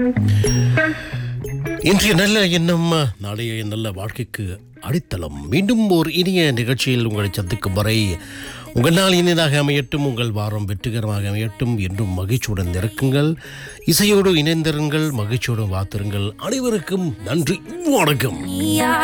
இன்றைய நல்ல எண்ணம் நாளைய நல்ல வாழ்க்கைக்கு அடித்தளம். மீண்டும் ஒரு இனிய நிகழ்ச்சியில் உங்களை சந்திக்கும் வரை உங்கள் நாள் இனிதாக அமையட்டும், உங்கள் வாரம் வெற்றிகரமாக அமையட்டும். என்றும் மகிழ்ச்சியுடன் இருக்குங்கள், இசையோடு இணைந்திருங்கள், மகிழ்ச்சியோடு வாத்திருங்கள். அனைவருக்கும் நன்றி, வணக்கம்.